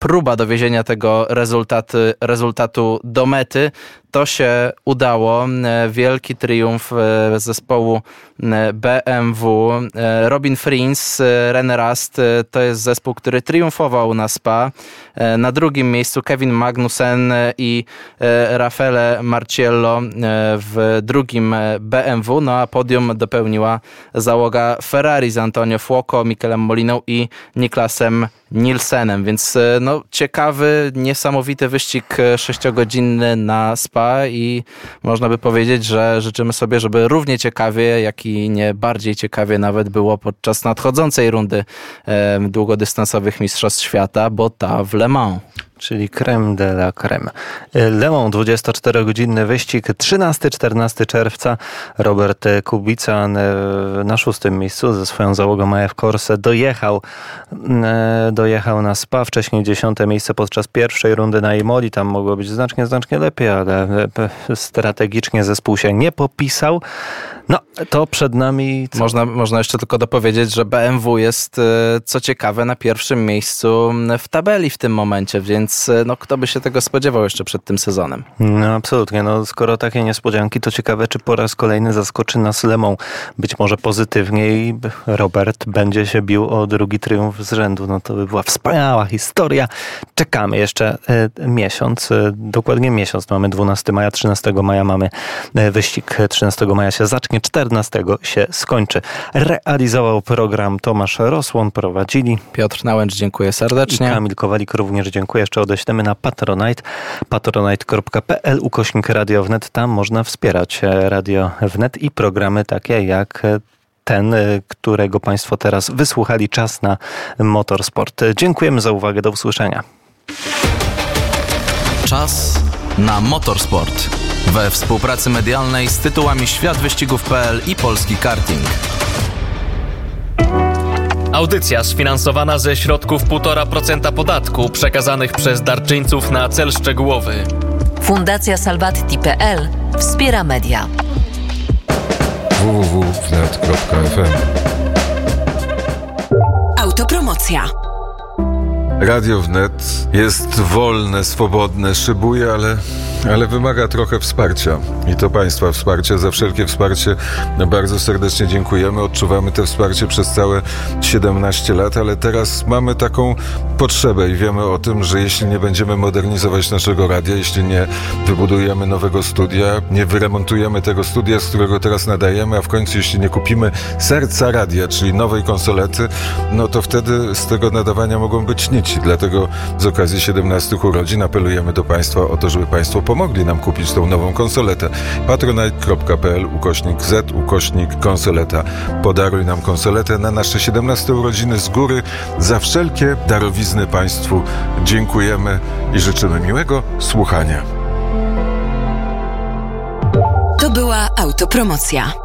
próba dowiezienia tego rezultatu do mety. To się udało. Wielki triumf zespołu BMW. Robin Frijns, René Rast to jest zespół, który triumfował na Spa. Na drugim miejscu Kevin Magnussen i Raffaele Marciello w drugim BMW. No a podium dopełniła załoga Ferrari z Antonio Fuoco, Michelem Moliną i Niklasem Nielsenem. Więc ciekawy, niesamowity wyścig 6-godzinny na Spa i można by powiedzieć, że życzymy sobie, żeby równie ciekawie, jak i nie bardziej ciekawie nawet było podczas nadchodzącej rundy długodystansowych Mistrzostw Świata, bo ta w Le Mans. Czyli crème de la crème. Le Mans, 24-godzinny wyścig, 13-14 czerwca. Robert Kubica na 6. miejscu ze swoją załogą AF Corse dojechał na Spa. Wcześniej 10. miejsce podczas pierwszej rundy na Imoli. Tam mogło być znacznie lepiej, ale strategicznie zespół się nie popisał. No, to przed nami... Można jeszcze tylko dopowiedzieć, że BMW jest, co ciekawe, na pierwszym miejscu w tabeli w tym momencie, więc kto by się tego spodziewał jeszcze przed tym sezonem? No absolutnie. Skoro takie niespodzianki, to ciekawe, czy po raz kolejny zaskoczy nas Le Mans. Być może pozytywnie i Robert będzie się bił o drugi triumf z rzędu. To by była wspaniała historia. Czekamy jeszcze miesiąc, dokładnie miesiąc. Mamy 12 maja, 13 maja mamy wyścig. 13 maja się zacznie, 14 się skończy. Realizował program Tomasz Rosłon, prowadzili Piotr Nałęcz, dziękuję serdecznie. I Kamil Kowalik również dziękuję. Jeszcze odeślemy na Patronite, patronite.pl/Radio Wnet. Tam można wspierać Radio Wnet i programy takie jak ten, którego Państwo teraz wysłuchali. Czas na motorsport. Dziękujemy za uwagę. Do usłyszenia. Czas na motorsport. We współpracy medialnej z tytułami Światwyścigów.pl i Polski Karting. Audycja sfinansowana ze środków 1,5% podatku przekazanych przez darczyńców na cel szczegółowy. Fundacja Salvatti.pl wspiera media. www.wnet.fm. Autopromocja. Radio Wnet jest wolne, swobodne, szybuje, ale wymaga trochę wsparcia. I to Państwa wsparcie. Za wszelkie wsparcie bardzo serdecznie dziękujemy. Odczuwamy to wsparcie przez całe 17 lat, ale teraz mamy taką potrzebę i wiemy o tym, że jeśli nie będziemy modernizować naszego radia, jeśli nie wybudujemy nowego studia, nie wyremontujemy tego studia, z którego teraz nadajemy, a w końcu jeśli nie kupimy serca radia, czyli nowej konsolety, to wtedy z tego nadawania mogą być nici. Dlatego z okazji 17 urodzin apelujemy do Państwa o to, żeby Państwo pomogli nam kupić tą nową konsoletę. patronite.pl/konsoleta. Podaruj nam konsoletę na nasze 17 urodziny z góry. Za wszelkie darowizny Państwu dziękujemy i życzymy miłego słuchania. To była autopromocja.